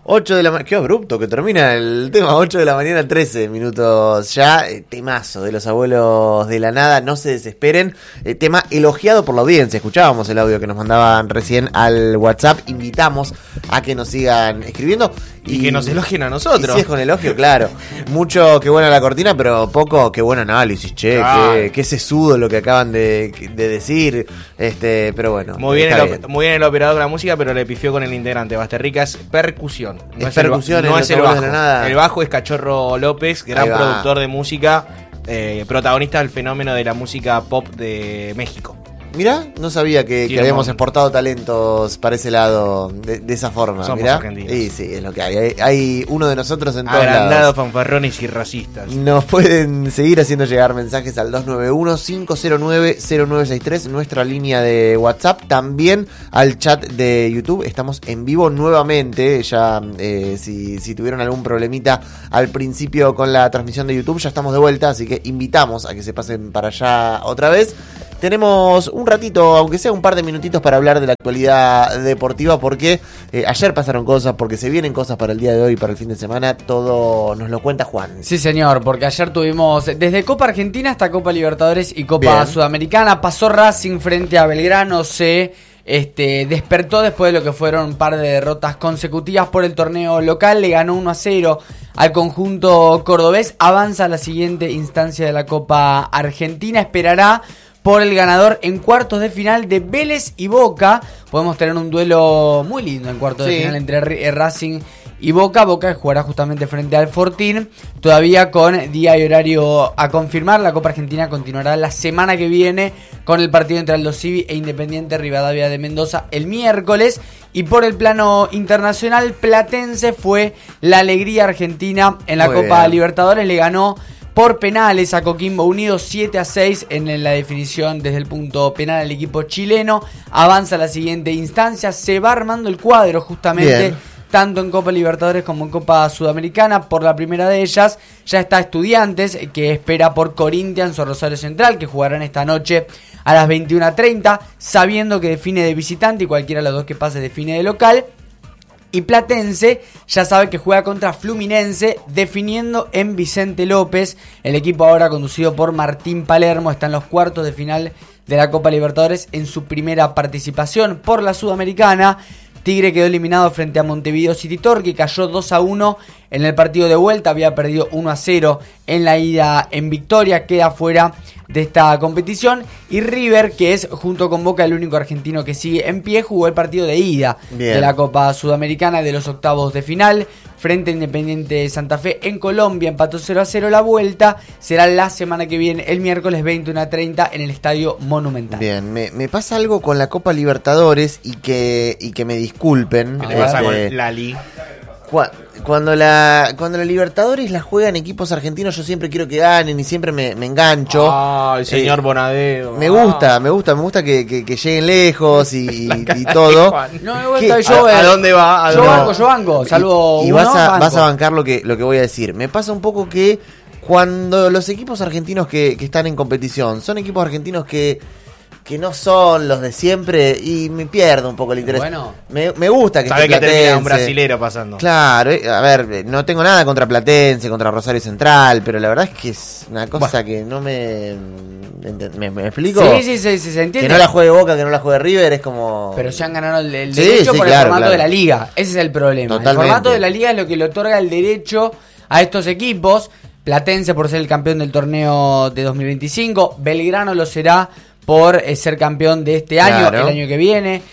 8 de la mañana, qué abrupto que termina el tema, 8 de la mañana, 13 minutos ya, temazo de los abuelos de la nada, no se desesperen, tema elogiado por la audiencia, escuchábamos el audio que nos mandaban recién al WhatsApp, invitamos a que nos sigan escribiendo. Y que nos elogien a nosotros. Y si es con elogio, claro. Mucho que buena la cortina, pero poco que buen análisis, che, qué sesudo lo que acaban de decir, pero bueno. Muy bien el operador de la música, pero le pifió con el integrante. Basterrica es percusión. No es percusión, no es el bajo. Nada. El bajo es Cachorro López, gran productor de música, protagonista del fenómeno de la música pop de México. Mirá, no sabía que habíamos exportado talentos para ese lado de esa forma. Somos mirá. Argentinos. Y sí, es lo que hay. Hay uno de nosotros en todos lados. Agrandados, fanfarrones y racistas. Nos pueden seguir haciendo llegar mensajes al 291-509-0963, nuestra línea de WhatsApp. También al chat de YouTube. Estamos en vivo nuevamente. Ya, si tuvieron algún problemita al principio con la transmisión de YouTube, ya estamos de vuelta. Así que invitamos a que se pasen para allá otra vez. Tenemos un ratito, aunque sea un par de minutitos, para hablar de la actualidad deportiva, porque ayer pasaron cosas, porque se vienen cosas para el día de hoy, para el fin de semana. Todo nos lo cuenta Juan. Sí, señor, porque ayer tuvimos desde Copa Argentina hasta Copa Libertadores y Copa Sudamericana. Pasó Racing frente a Belgrano, se despertó después de lo que fueron un par de derrotas consecutivas por el torneo local. Le ganó 1-0 al conjunto cordobés. Avanza a la siguiente instancia de la Copa Argentina. Esperará por el ganador en cuartos de final de Vélez y Boca. Podemos tener un duelo muy lindo en cuartos de final entre Racing y Boca. Boca jugará justamente frente al Fortín. Todavía con día y horario a confirmar. La Copa Argentina continuará la semana que viene con el partido entre Aldo Civi e Independiente Rivadavia de Mendoza el miércoles. Y por el plano internacional, Platense fue la alegría argentina en la Copa Libertadores. Le ganó por penales a Coquimbo Unido 7-6 en la definición desde el punto penal al equipo chileno. Avanza a la siguiente instancia, se va armando el cuadro justamente tanto en Copa Libertadores como en Copa Sudamericana. Por la primera de ellas ya está Estudiantes, que espera por Corinthians o Rosario Central, que jugarán esta noche a las 21:30, sabiendo que define de visitante y cualquiera de los dos que pase define de local. Y Platense ya sabe que juega contra Fluminense, definiendo en Vicente López. El equipo ahora conducido por Martín Palermo está en los cuartos de final de la Copa Libertadores en su primera participación. Por la Sudamericana, Tigre quedó eliminado frente a Montevideo City Torque, cayó 2-1 en el partido de vuelta, había perdido 1-0 en la ida en Victoria, queda fuera de esta competición. Y River, que es junto con Boca el único argentino que sigue en pie, jugó el partido de ida de la Copa Sudamericana de los octavos de final frente a Independiente Santa Fe en Colombia, empató 0-0. La vuelta será la semana que viene, el miércoles 21:30 en el Estadio Monumental. Bien, me pasa algo con la Copa Libertadores y que me disculpen. ¿Qué te pasa con Lali? Cuando la Libertadores la juegan equipos argentinos, yo siempre quiero que ganen y siempre me engancho. Ay, señor Bonadeo. Me gusta que lleguen lejos y todo. No me gusta yo. ¿A dónde va? Yo banco. Salvo y vas a bancar lo que voy a decir. Me pasa un poco que cuando los equipos argentinos que están en competición son equipos argentinos que no son los de siempre, y me pierdo un poco el interés. Bueno, me gusta que sabe esté que termina un brasilero pasando. Claro, a ver, no tengo nada contra Platense, contra Rosario Central, pero la verdad es que es una cosa que no me explico. Sí, se entiende. Que no la juegue Boca, que no la juegue River, es como... Pero se han ganado el derecho por el formato de la liga. Ese es el problema. Totalmente. El formato de la liga es lo que le otorga el derecho a estos equipos. Platense por ser el campeón del torneo de 2025, Belgrano lo será por ser campeón de este año, el año que viene.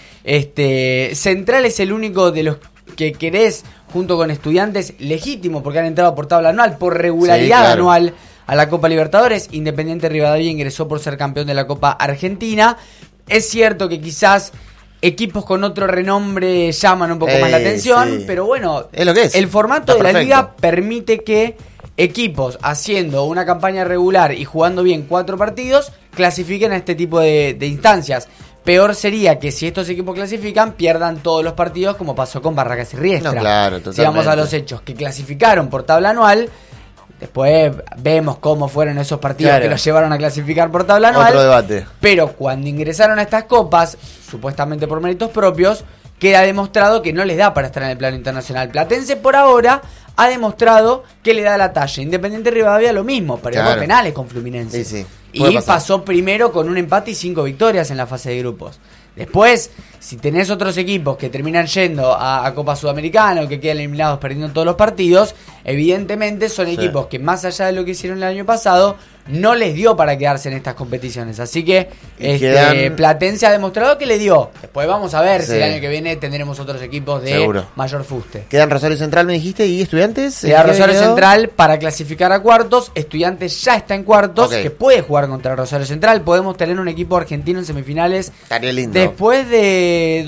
Central es el único de los que querés, junto con Estudiantes, legítimo, porque han entrado por tabla anual, por regularidad anual a la Copa Libertadores. Independiente Rivadavia ingresó por ser campeón de la Copa Argentina. Es cierto que quizás equipos con otro renombre llaman un poco más la atención, pero bueno, es lo que es. El formato de la liga permite que equipos haciendo una campaña regular y jugando bien 4 partidos clasifiquen a este tipo de instancias. Peor sería que si estos equipos clasifican, pierdan todos los partidos, como pasó con Barracas y Riestra. No, claro, totalmente. Si vamos a los hechos, que clasificaron por tabla anual, después vemos cómo fueron esos partidos que los llevaron a clasificar por tabla anual. Otro debate. Pero cuando ingresaron a estas copas, supuestamente por méritos propios, queda demostrado que no les da para estar en el plano internacional. Platense por ahora ha demostrado que le da la talla. Independiente Rivadavia lo mismo, perdió por penales con Fluminense. Sí. Y pasó primero con un empate y 5 victorias en la fase de grupos. Después, si tenés otros equipos que terminan yendo a Copa Sudamericana o que quedan eliminados perdiendo todos los partidos, evidentemente son equipos que más allá de lo que hicieron el año pasado, no les dio para quedarse en estas competiciones. Así que Platense ha demostrado que le dio. Después vamos a ver si el año que viene tendremos otros equipos de mayor fuste. Quedan Rosario Central, me dijiste, y Estudiantes. Queda Rosario Central para clasificar a cuartos. Estudiantes ya está en cuartos, que puede jugar contra Rosario Central. Podemos tener un equipo argentino en semifinales. Estaría lindo. Después de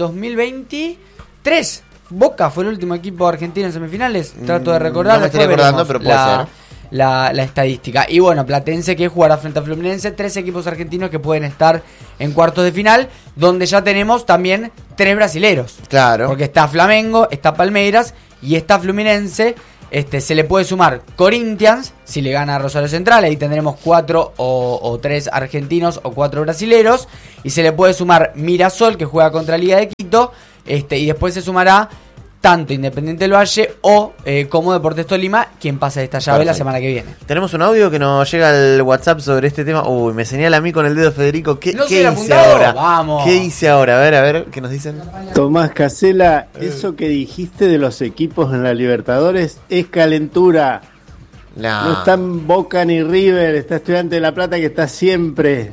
2023. Boca fue el último equipo argentino en semifinales. Trato de recordar. No me estoy acordando, pero puede ser. La estadística. Y bueno, Platense que jugará frente a Fluminense. 3 equipos argentinos que pueden estar en cuartos de final, donde ya tenemos también 3 brasileros. Claro. Porque está Flamengo, está Palmeiras y está Fluminense. Se le puede sumar Corinthians si le gana a Rosario Central. Ahí tendremos 4 o 3 argentinos o 4 brasileros. Y se le puede sumar Mirasol, que juega contra Liga de Quito. Y después se sumará tanto Independiente del Valle como Deportes Tolima, quien pasa esta llave la semana que viene. Tenemos un audio que nos llega al WhatsApp sobre este tema. Uy, me señala a mí con el dedo Federico. ¿Qué hice ahora? Vamos. ¿Qué hice ahora? A ver, ¿qué nos dicen? Tomás Casela, eso que dijiste de los equipos en la Libertadores es calentura. No están Boca ni River, está Estudiante de La Plata que está siempre.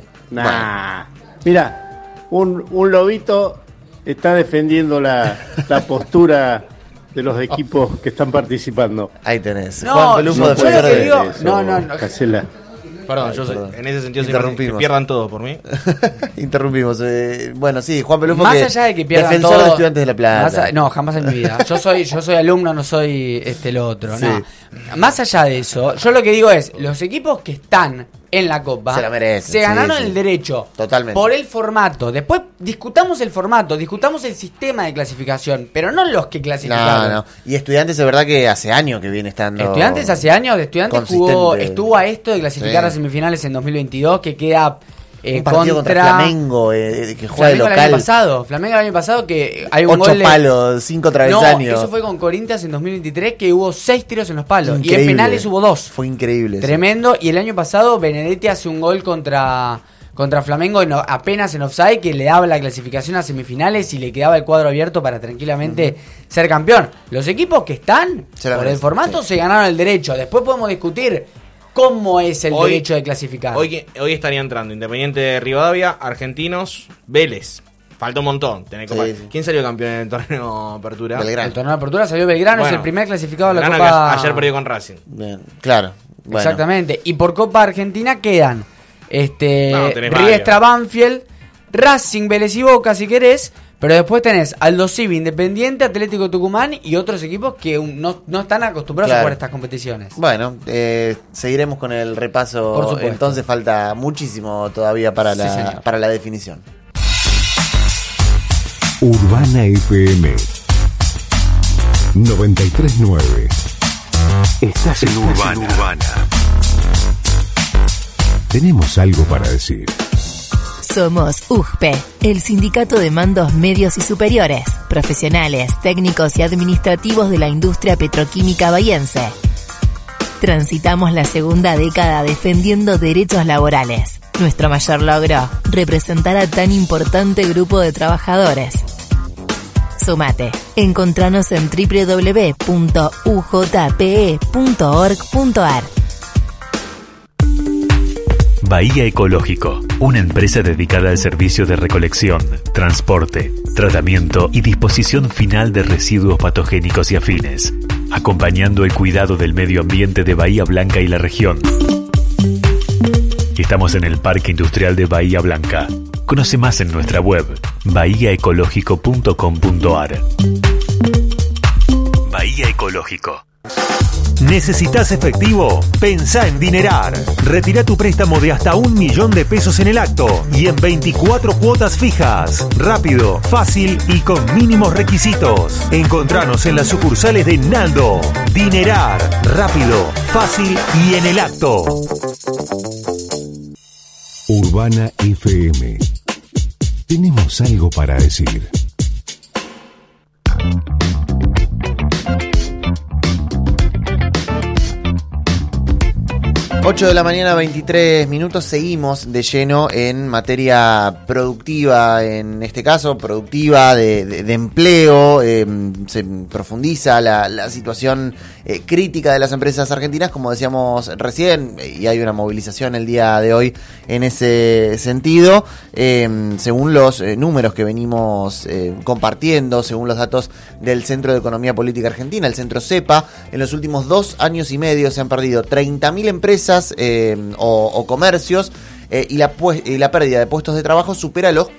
Mira, un lobito está defendiendo la postura de los equipos que están participando. Ahí tenés. Juan Pelufo, defensor de eso. No, Casela. Perdón, en ese sentido que pierdan todo por mí. Interrumpimos. Bueno, sí, Juan Pelufo, más allá de que pierdan defensor todo, de Estudiantes de La Plata. No, jamás en mi vida. Yo soy alumno, no soy lo otro. Sí. No. Más allá de eso, yo lo que digo es, los equipos que están en la Copa se la merecen, se ganaron el derecho. Totalmente. Por el formato. Después discutamos el formato, discutamos el sistema de clasificación, pero no los que clasificaron. No. Y Estudiantes de verdad que hace años que viene estando. Estudiantes estuvo a esto de clasificar a semifinales en 2022, que queda un partido contra Flamengo, que juega de local. Flamengo el año pasado que hay un 8 palos, 5 travesaños. No, eso fue con Corinthians en 2023, que hubo 6 tiros en los palos. Increíble. Y en penales hubo 2. Fue increíble. Tremendo. Y el año pasado Benedetti hace un gol contra Flamengo apenas en offside, que le daba la clasificación a semifinales y le quedaba el cuadro abierto para tranquilamente ser campeón. Los equipos que están por el formato se ganaron el derecho. Después podemos discutir cómo es el derecho de clasificar. Hoy estaría entrando Independiente de Rivadavia, Argentinos, Vélez. Falta un montón. ¿Quién salió campeón en el torneo Apertura? Belgrano. El torneo Apertura salió Belgrano, es el primer clasificado de la Copa. Ayer perdió con Racing. Bien, claro. Bueno. Exactamente. Y por Copa Argentina quedan Riestra, Banfield, Racing, Vélez y Boca, si querés. Pero después tenés Aldo Civi, Independiente, Atlético Tucumán y otros equipos que no están acostumbrados a jugar estas competiciones. Bueno, seguiremos con el repaso. Por supuesto. Entonces falta muchísimo todavía para la definición. Urbana FM 93.9. Estás en Urbana. Tenemos algo para decir. Somos UGPE, el sindicato de mandos medios y superiores, profesionales, técnicos y administrativos de la industria petroquímica bahiense. Transitamos la segunda década defendiendo derechos laborales. Nuestro mayor logro, representar a tan importante grupo de trabajadores. Sumate. Encontranos en www.ujpe.org.ar. Bahía Ecológico, una empresa dedicada al servicio de recolección, transporte, tratamiento y disposición final de residuos patogénicos y afines, acompañando el cuidado del medio ambiente de Bahía Blanca y la región. Estamos en el Parque Industrial de Bahía Blanca. Conoce más en nuestra web, bahiaecológico.com.ar. Bahía Ecológico. ¿Necesitas efectivo? Pensá en Dinerar. Retira tu préstamo de hasta 1 millón de pesos en el acto y en 24 cuotas fijas. Rápido, fácil y con mínimos requisitos. Encontranos en las sucursales de Naldo. Dinerar. Rápido, fácil y en el acto. Urbana FM. Tenemos algo para decir. 8 de la mañana, 23 minutos. Seguimos de lleno en materia productiva, en este caso productiva de empleo. Se profundiza la situación crítica de las empresas argentinas, como decíamos recién, y hay una movilización el día de hoy en ese sentido. Según los números que venimos compartiendo, según los datos del Centro de Economía Política Argentina, el Centro CEPA, en los últimos 2 años y medio se han perdido 30.000 empresas o comercios, y la pérdida de puestos de trabajo supera los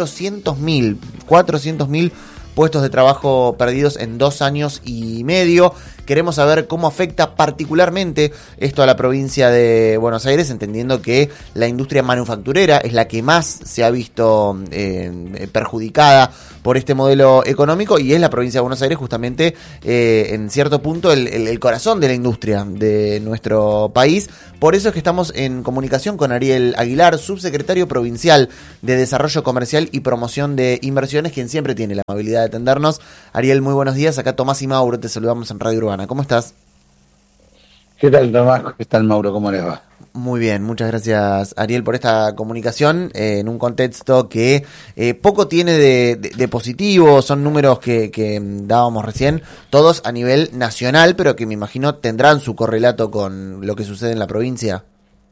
400.000 puestos de trabajo perdidos en 2 años y medio. Queremos saber cómo afecta particularmente esto a la provincia de Buenos Aires, entendiendo que la industria manufacturera es la que más se ha visto perjudicada por este modelo económico, y es la provincia de Buenos Aires justamente en cierto punto el corazón de la industria de nuestro país. Por eso es que estamos en comunicación con Ariel Aguilar, subsecretario provincial de Desarrollo Comercial y Promoción de Inversiones, quien siempre tiene la amabilidad de atendernos. Ariel, muy buenos días. Acá Tomás y Mauro, te saludamos en Radio Urbana. ¿Cómo estás? ¿Qué tal, Tomás? ¿Qué tal, Mauro? ¿Cómo les va? Muy bien, muchas gracias, Ariel, por esta comunicación en un contexto que poco tiene de positivo. Son números que dábamos recién, todos a nivel nacional, pero que me imagino tendrán su correlato con lo que sucede en la provincia.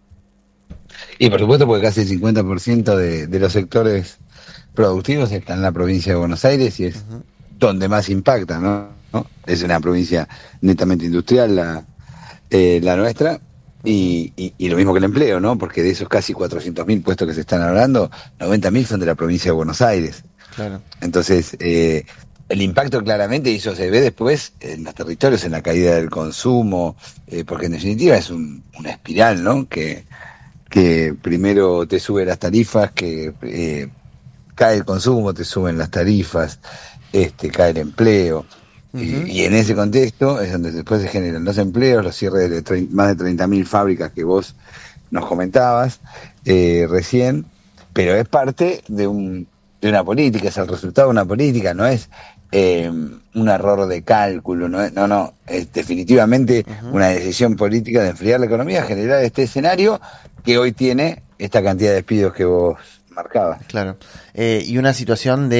Y por supuesto, porque casi el 50% de los sectores productivos están en la provincia de Buenos Aires, y es donde más impacta, ¿no? Es una provincia netamente industrial la nuestra. Y lo mismo que el empleo, ¿no? Porque de esos casi 400.000 puestos que se están hablando, 90.000 son de la provincia de Buenos Aires. Claro. Entonces, el impacto claramente, y eso se ve después en los territorios, en la caída del consumo, porque en definitiva es una espiral, ¿no? Que primero te sube las tarifas, que cae el consumo, te suben las tarifas, cae el empleo. Y en ese contexto es donde después se generan los empleos, los cierres de más de 30.000 fábricas que vos nos comentabas recién, pero es parte de una política, es el resultado de una política, no es un error de cálculo, es definitivamente una decisión política de enfriar la economía, generar este escenario que hoy tiene esta cantidad de despidos que vos marcabas. Claro, y una situación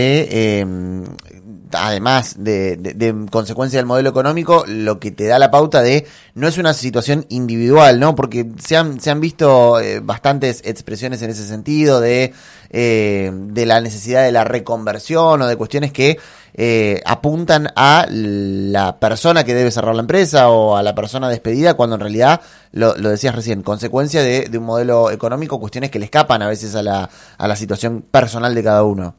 además de consecuencia del modelo económico, lo que te da la pauta de no es una situación individual, ¿no? Porque se han visto bastantes expresiones en ese sentido de la necesidad de la reconversión o de cuestiones que apuntan a la persona que debe cerrar la empresa o a la persona despedida, cuando en realidad, lo decías recién, consecuencia de un modelo económico, cuestiones que le escapan a veces a la situación personal de cada uno.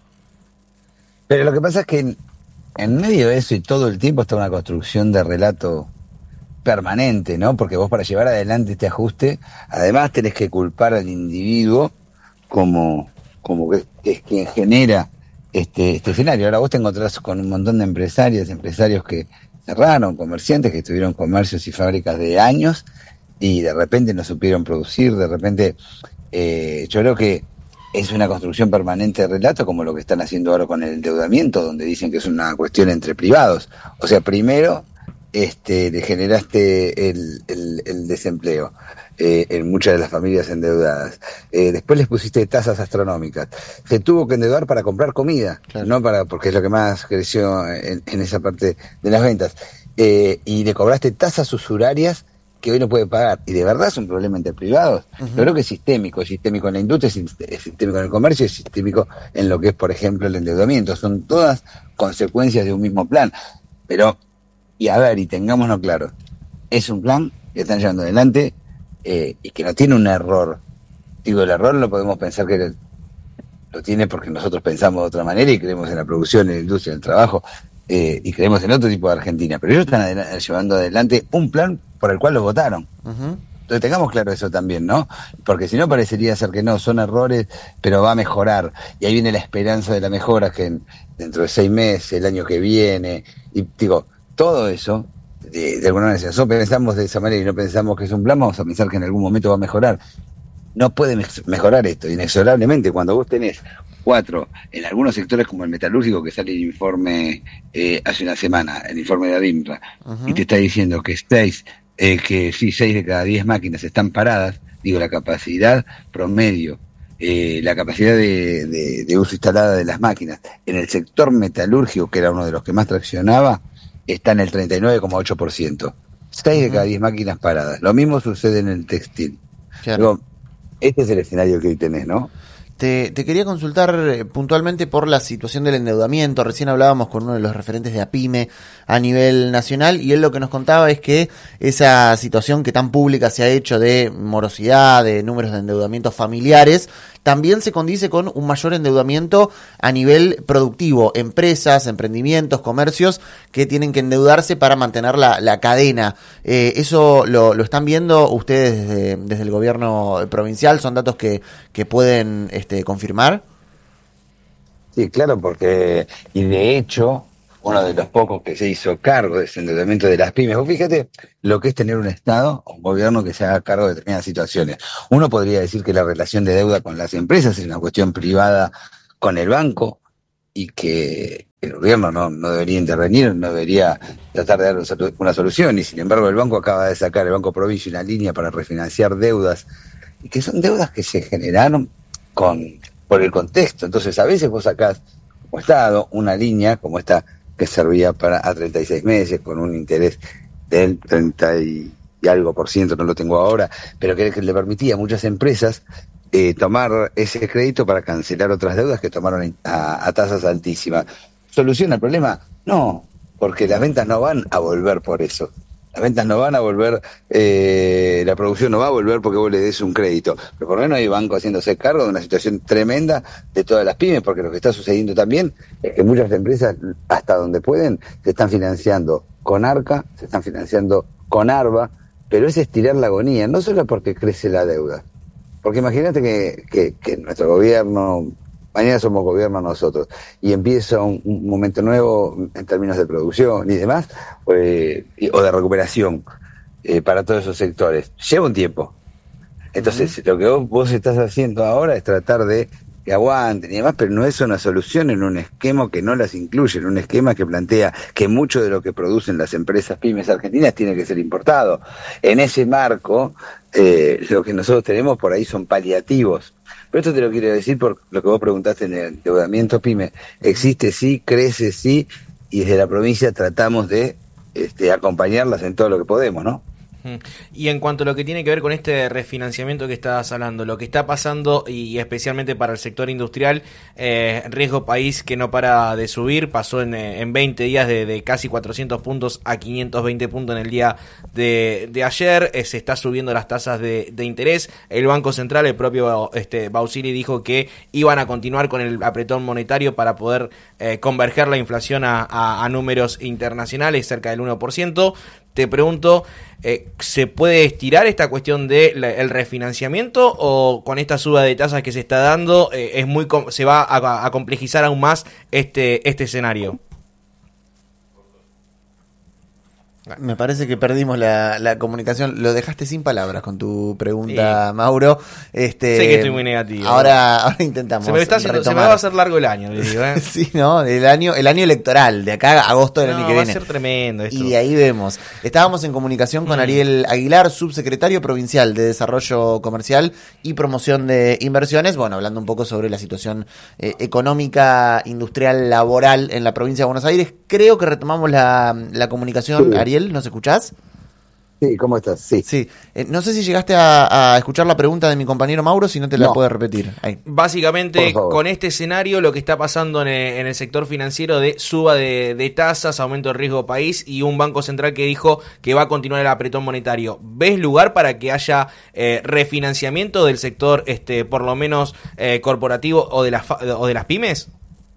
Pero lo que pasa es que en medio de eso y todo el tiempo está una construcción de relato permanente, ¿no? Porque vos, para llevar adelante este ajuste, además tenés que culpar al individuo como que es quien genera este escenario. Ahora vos te encontrás con un montón de empresarios que cerraron, comerciantes que tuvieron comercios y fábricas de años y de repente no supieron producir, de repente yo creo que es una construcción permanente de relato, como lo que están haciendo ahora con el endeudamiento, donde dicen que es una cuestión entre privados. O sea, primero le generaste el desempleo en muchas de las familias endeudadas. Después les pusiste tasas astronómicas. Se tuvo que endeudar para comprar comida, claro, no porque es lo que más creció en esa parte de las ventas. Y le cobraste tasas usurarias que hoy no puede pagar, y de verdad es un problema entre privados. Yo creo que es sistémico en la industria, es sistémico en el comercio, es sistémico en lo que es, por ejemplo, el endeudamiento. Son todas consecuencias de un mismo plan. Pero, y tengámoslo claro, es un plan que están llevando adelante y que no tiene un error. Digo, el error lo podemos pensar que lo tiene porque nosotros pensamos de otra manera y creemos en la producción, en la industria, en el trabajo, y creemos en otro tipo de Argentina. Pero ellos están llevando adelante un plan por el cual los votaron. Entonces tengamos claro eso también, ¿no? Porque si no, parecería ser que no, son errores, pero va a mejorar. Y ahí viene la esperanza de la mejora, que dentro de 6 meses, el año que viene, y digo, todo eso, de alguna manera, si nosotros pensamos de esa manera y no pensamos que es un plan, vamos a pensar que en algún momento va a mejorar. No puede mejorar esto, inexorablemente. Cuando vos tenés 4, en algunos sectores como el metalúrgico, que sale el informe hace una semana, el informe de ADIMRA, y te está diciendo que 6 que sí, 6 de cada 10 máquinas están paradas, digo, la capacidad promedio, la capacidad de uso instalada de las máquinas en el sector metalúrgico, que era uno de los que más traccionaba, está en el 39,8%. 6 de cada 10 máquinas paradas. Lo mismo sucede en el textil. Claro. Luego, este es el escenario que hoy tenés, ¿no? Te quería consultar puntualmente por la situación del endeudamiento. Recién hablábamos con uno de los referentes de APYME a nivel nacional y él lo que nos contaba es que esa situación que tan pública se ha hecho de morosidad, de números de endeudamientos familiares, también se condice con un mayor endeudamiento a nivel productivo. Empresas, emprendimientos, comercios que tienen que endeudarse para mantener la cadena. ¿Eso lo están viendo ustedes desde el gobierno provincial? ¿Son datos que pueden confirmar? Sí, claro, porque, y de hecho, uno de los pocos que se hizo cargo de ese endeudamiento de las pymes, vos fíjate lo que es tener un Estado, un gobierno que se haga cargo de determinadas situaciones. Uno podría decir que la relación de deuda con las empresas es una cuestión privada con el banco y que el gobierno no debería intervenir, no debería tratar de dar una solución, y sin embargo el banco acaba de sacar, el Banco Provincia, una línea para refinanciar deudas, y que son deudas que se generaron por el contexto. Entonces a veces vos sacás como Estado una línea como esta que servía a 36 meses con un interés del 30 y algo por ciento, no lo tengo ahora, pero que le permitía a muchas empresas tomar ese crédito para cancelar otras deudas que tomaron a tasas altísimas. ¿Soluciona el problema? No, porque las ventas no van a volver por eso. Las ventas no van a volver, la producción no va a volver porque vos le des un crédito. Pero por lo menos hay bancos haciéndose cargo de una situación tremenda de todas las pymes, porque lo que está sucediendo también es que muchas empresas, hasta donde pueden, se están financiando con ARCA, se están financiando con ARBA, pero es estirar la agonía, no solo porque crece la deuda. Porque imagínate que nuestro gobierno, mañana somos gobierno nosotros, y empieza un momento nuevo en términos de producción y demás, o de recuperación para todos esos sectores. Lleva un tiempo. Entonces, lo que vos estás haciendo ahora es tratar de que aguanten y demás, pero no es una solución en un esquema que no las incluye, en un esquema que plantea que mucho de lo que producen las empresas pymes argentinas tiene que ser importado. En ese marco, lo que nosotros tenemos por ahí son paliativos. Pero esto te lo quiero decir por lo que vos preguntaste en el endeudamiento pyme. Existe sí, crece sí, y desde la provincia tratamos de acompañarlas en todo lo que podemos, ¿no? Y en cuanto a lo que tiene que ver con este refinanciamiento que estabas hablando, lo que está pasando y especialmente para el sector industrial, riesgo país que no para de subir, pasó en 20 días de casi 400 puntos a 520 puntos en el día de ayer, se está subiendo las tasas de interés, el Banco Central, el propio Bausili dijo que iban a continuar con el apretón monetario para poder converger la inflación a números internacionales, cerca del 1%. Te pregunto, ¿se puede estirar esta cuestión del refinanciamiento o con esta suba de tasas que se está dando se va a complejizar aún más este escenario? Me parece que perdimos la comunicación. Lo dejaste sin palabras con tu pregunta, Mauro. Sé que estoy muy negativo. Ahora intentamos. Se me va a hacer largo el año, le digo, ¿eh? Sí, ¿no? El año electoral, de acá a agosto del año que viene. Va a ser tremendo esto. Y ahí vemos. Estábamos en comunicación con Ariel Aguilar, subsecretario provincial de Desarrollo Comercial y Promoción de Inversiones. Bueno, hablando un poco sobre la situación económica, industrial, laboral en la provincia de Buenos Aires. Creo que retomamos la comunicación, sí. Ariel, ¿nos escuchás? Sí, ¿cómo estás? Sí. No sé si llegaste a escuchar la pregunta de mi compañero Mauro, si no te la puedo repetir. Ahí. Básicamente, con este escenario, lo que está pasando en el sector financiero de suba de tasas, aumento de riesgo país y un Banco Central que dijo que va a continuar el apretón monetario. ¿Ves lugar para que haya refinanciamiento del sector, por lo menos corporativo o de las pymes?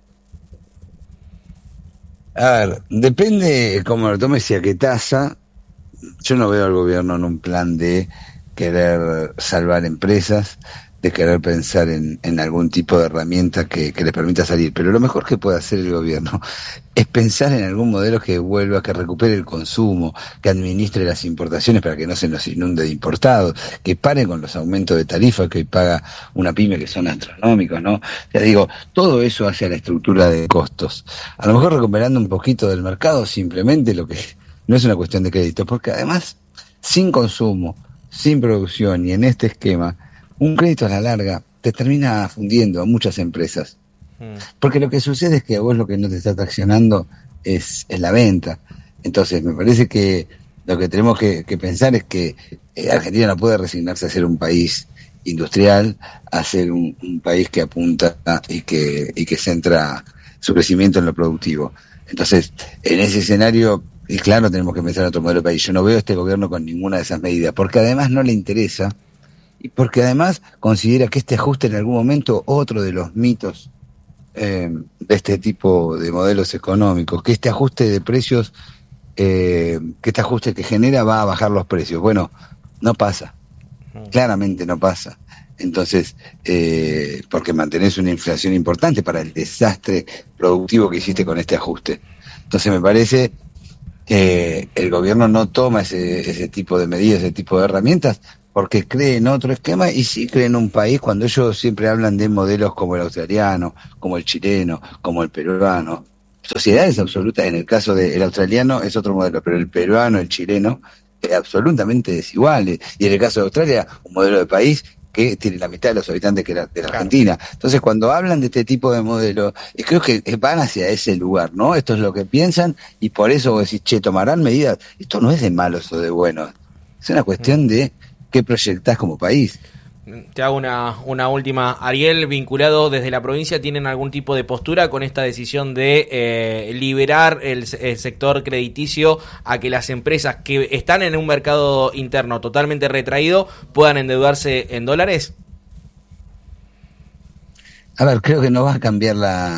A ver, depende cómo lo tomes y a qué tasa. Yo no veo al gobierno en un plan de querer salvar empresas, de querer pensar en algún tipo de herramienta que les permita salir. Pero lo mejor que puede hacer el gobierno es pensar en algún modelo que vuelva, que recupere el consumo, que administre las importaciones para que no se nos inunde de importados, que pare con los aumentos de tarifas que hoy paga una pyme que son astronómicos, ¿no? Ya digo, todo eso hacia la estructura de costos. A lo mejor recuperando un poquito del mercado, simplemente lo que no es una cuestión de crédito, porque además sin consumo, sin producción y en este esquema, un crédito a la larga te termina fundiendo a muchas empresas. Porque lo que sucede es que a vos lo que no te está traccionando es la venta. Entonces me parece que lo que tenemos que pensar es que Argentina no puede resignarse a ser un país industrial, a ser un país que apunta y que centra su crecimiento en lo productivo. Entonces, en ese escenario, y claro, tenemos que pensar en otro modelo de país. Yo no veo a este gobierno con ninguna de esas medidas, porque además no le interesa, y porque además considera que este ajuste en algún momento, otro de los mitos de este tipo de modelos económicos, que este ajuste de precios, que este ajuste que genera va a bajar los precios. Bueno, no pasa, claramente no pasa. Entonces, porque mantenés una inflación importante para el desastre productivo que hiciste con este ajuste. Entonces me parece que el gobierno no toma ese tipo de medidas, ese tipo de herramientas, porque cree en otro esquema y sí cree en un país. Cuando ellos siempre hablan de modelos como el australiano, como el chileno, como el peruano, sociedades absolutas. En el caso del australiano es otro modelo, pero el peruano, el chileno, absolutamente desiguales. Y en el caso de Australia, un modelo de país que tiene la mitad de los habitantes que de la Argentina. Entonces, cuando hablan de este tipo de modelos, creo que van hacia ese lugar, ¿no? Esto es lo que piensan y por eso vos decís, che, tomarán medidas. Esto no es de malos o de buenos. Es una cuestión de qué proyectás como país. Te hago una última. Ariel, vinculado desde la provincia, ¿tienen algún tipo de postura con esta decisión de liberar el sector crediticio a que las empresas que están en un mercado interno totalmente retraído puedan endeudarse en dólares? A ver, creo que no va a cambiar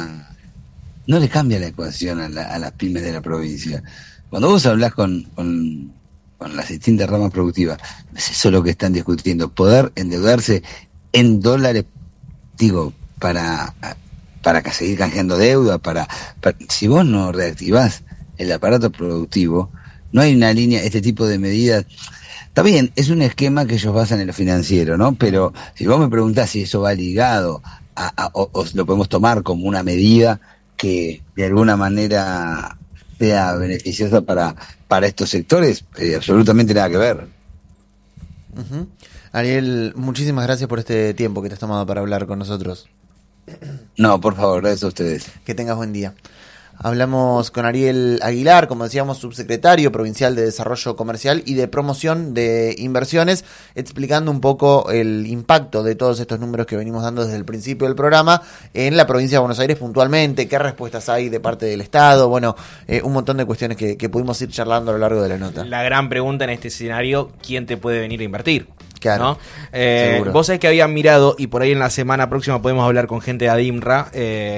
no le cambia la ecuación a las pymes de la provincia. Cuando vos hablás con las distintas ramas productivas, no es eso lo que están discutiendo, poder endeudarse en dólares, digo, para seguir canjeando deuda, si vos no reactivás el aparato productivo, no hay una línea, este tipo de medidas. Está bien, es un esquema que ellos basan en lo financiero, ¿no? Pero si vos me preguntás si eso va ligado o lo podemos tomar como una medida que de alguna manera sea beneficiosa para estos sectores, absolutamente nada que ver. Uh-huh. Ariel, muchísimas gracias por este tiempo que te has tomado para hablar con nosotros. No, por favor, gracias a ustedes. Que tengas buen día. Hablamos con Ariel Aguilar, como decíamos, subsecretario provincial de Desarrollo Comercial y de Promoción de Inversiones, explicando un poco el impacto de todos estos números que venimos dando desde el principio del programa en la provincia de Buenos Aires puntualmente, qué respuestas hay de parte del Estado, bueno, un montón de cuestiones que pudimos ir charlando a lo largo de la nota. La gran pregunta en este escenario, ¿quién te puede venir a invertir? Claro, ¿no? Vos sabés que habían mirado, y por ahí en la semana próxima podemos hablar con gente de ADIMRA,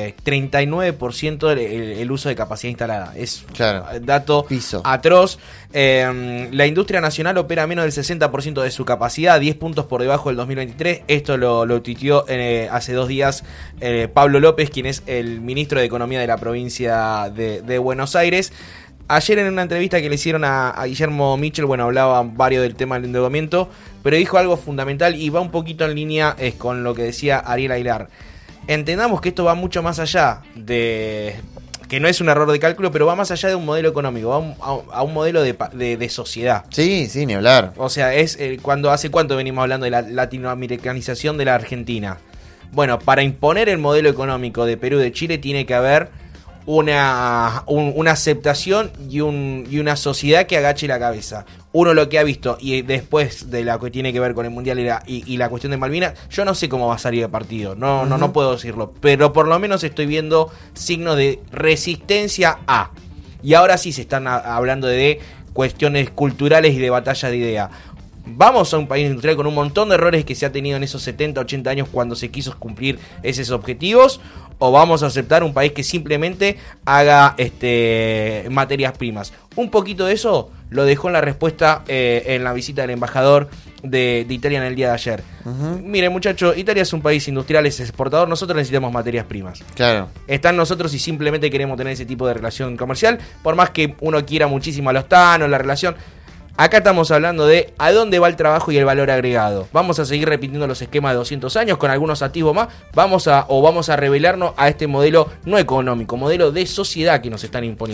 39% el uso de capacidad instalada. Es dato atroz. La industria nacional opera menos del 60% de su capacidad, 10 puntos por debajo del 2023. Esto lo tuiteó hace 2 días Pablo López, quien es el ministro de Economía de la provincia de Buenos Aires. Ayer en una entrevista que le hicieron a Guillermo Michel, bueno, hablaba varios del tema del endeudamiento, pero dijo algo fundamental y va un poquito en línea con lo que decía Ariel Aguilar. Entendamos que esto va mucho más allá de... que no es un error de cálculo, pero va más allá de un modelo económico, va a un modelo de sociedad. Sí, ni hablar. O sea, es ¿hace cuánto venimos hablando de la latinoamericanización de la Argentina? Bueno, para imponer el modelo económico de Perú y de Chile tiene que haber una aceptación y una sociedad que agache la cabeza. Uno lo que ha visto, y después de lo que tiene que ver con el Mundial y la cuestión de Malvinas, yo no sé cómo va a salir el partido, no puedo decirlo, pero por lo menos estoy viendo signos de resistencia a. Y ahora sí se están hablando de cuestiones culturales y de batalla de idea. Vamos a un país industrial con un montón de errores que se ha tenido en esos 70, 80 años cuando se quiso cumplir esos objetivos, o vamos a aceptar un país que simplemente haga materias primas. Un poquito de eso lo dejó en la respuesta en la visita del embajador de Italia en el día de ayer. Uh-huh. Miren, muchachos, Italia es un país industrial, es exportador, nosotros necesitamos materias primas. Claro. Están nosotros y simplemente queremos tener ese tipo de relación comercial, por más que uno quiera muchísimo a los tanos, la relación. Acá estamos hablando de a dónde va el trabajo y el valor agregado. Vamos a seguir repitiendo los esquemas de 200 años con algunos atisbos más. Vamos a revelarnos a este modelo no económico, modelo de sociedad que nos están imponiendo. Claro.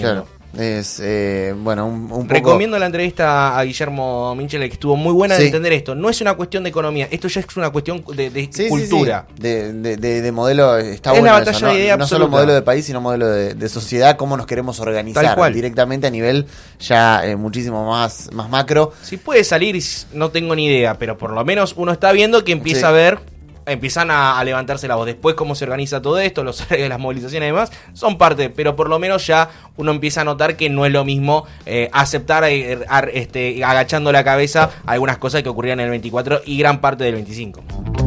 Es, bueno, un poco... Recomiendo la entrevista a Guillermo Michel, que estuvo muy buena de Sí. entender esto. No es una cuestión de economía, esto ya es una cuestión de cultura. Sí. De modelo, está Es bueno la eso, batalla ¿no? de idea No solo absoluta. modelo de país, sino modelo de sociedad, cómo nos queremos organizar. Tal cual. Directamente a nivel ya muchísimo más macro. Si puede salir, no tengo ni idea, pero por lo menos uno está viendo que empieza Sí. a ver, empiezan a levantarse la voz. Después cómo se organiza todo esto, los horarios de las movilizaciones y demás, son parte, pero por lo menos ya uno empieza a notar que no es lo mismo aceptar agachando la cabeza algunas cosas que ocurrían en el 24 y gran parte del 25.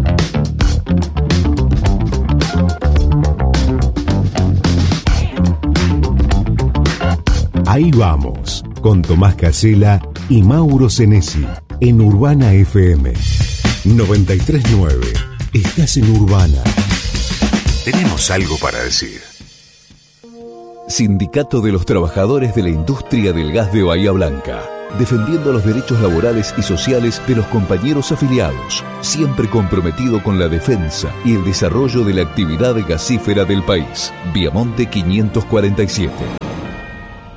Ahí vamos, con Tomás Casella y Mauro Senesi, en Urbana FM 93.9. Estás en Urbana. Tenemos algo para decir. Sindicato de los Trabajadores de la Industria del Gas de Bahía Blanca. Defendiendo los derechos laborales y sociales de los compañeros afiliados, siempre comprometido con la defensa y el desarrollo de la actividad gasífera del país. Viamonte 547.